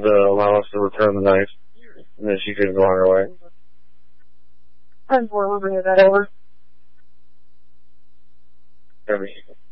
and allow us to return the knife, and then she could go on her way. 10-4, we'll bring that over. Copy.